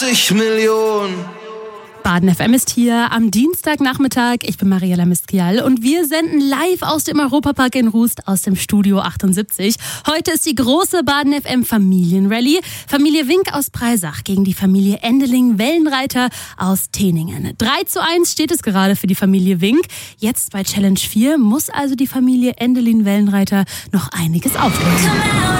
Millionen. Baden FM ist hier am Dienstagnachmittag. Ich bin Mariella Miskial und wir senden live aus dem Europapark in Rust aus dem Studio 78. Heute ist die große Baden FM Familienrallye. Familie Wink aus Breisach gegen die Familie Endeling-Wellenreiter aus Teningen. 3:1 steht es gerade für die Familie Wink. Jetzt bei Challenge 4 muss also die Familie Endeling-Wellenreiter noch einiges auflösen.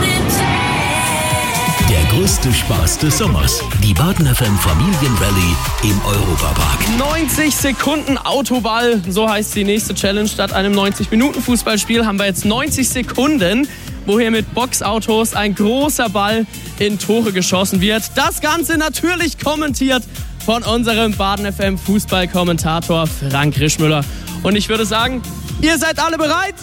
Der größte Spaß des Sommers. Die Baden FM Familienrallye im Europapark. 90 Sekunden Autoball, so heißt die nächste Challenge. Statt einem 90-Minuten-Fußballspiel haben wir jetzt 90 Sekunden, wo hier mit Boxautos ein großer Ball in Tore geschossen wird. Das Ganze natürlich kommentiert von unserem Baden FM Fußballkommentator Frank Rischmüller. Und ich würde sagen, ihr seid alle bereit?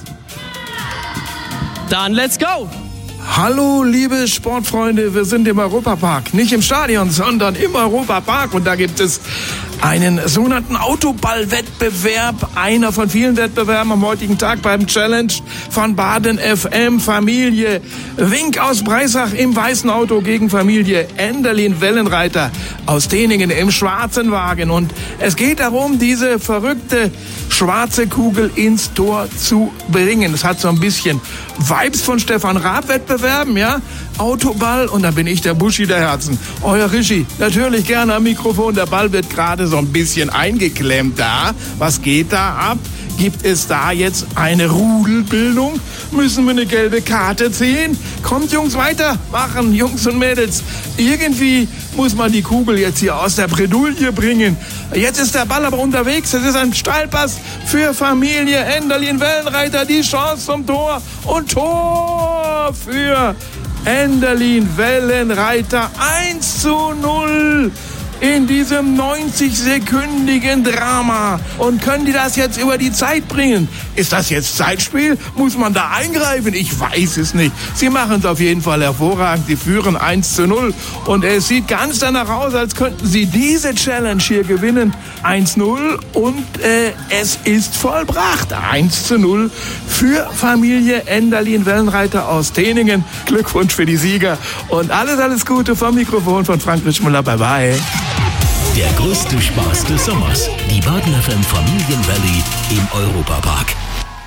Dann let's go! Hallo liebe Sportfreunde, wir sind im Europapark. Nicht im Stadion, sondern im Europapark. Und da gibt es einen sogenannten Autoball-Wettbewerb. Einer von vielen Wettbewerben am heutigen Tag beim Challenge von Baden FM. Familie Wink aus Breisach im weißen Auto gegen Familie Enderlin-Wellenreiter aus Teningen im schwarzen Wagen. Und es geht darum, diese verrückte schwarze Kugel ins Tor zu bringen. Es hat so ein bisschen Vibes von Stefan Raab-Wettbewerben, ja? Autoball, und dann bin ich der Buschi der Herzen. Euer Rischi, natürlich gerne am Mikrofon. Der Ball wird gerade so ein bisschen eingeklemmt da. Was geht da ab? Gibt es da jetzt eine Rudelbildung? Müssen wir eine gelbe Karte ziehen? Kommt, Jungs, weitermachen, Jungs und Mädels. Irgendwie muss man die Kugel jetzt hier aus der Bredouille bringen. Jetzt ist der Ball aber unterwegs. Es ist ein Steilpass für Familie Enderlin-Wellenreiter. Die Chance zum Tor und Tor für Enderlin-Wellenreiter. 1:0 in diesem 90-sekündigen Drama. Und können die das jetzt über die Zeit bringen? Ist das jetzt Zeitspiel? Muss man da eingreifen? Ich weiß es nicht. Sie machen es auf jeden Fall hervorragend. Sie führen 1:0. Und es sieht ganz danach aus, als könnten sie diese Challenge hier gewinnen. 1:0 und es ist vollbracht. 1:0 für Familie Enderlin-Wellenreiter aus Teningen. Glückwunsch für die Sieger. Und alles Gute vom Mikrofon von Frank Rischmüller. Bye bye. Der größte Spaß des Sommers. Die Baden FM Familienrallye im Europapark.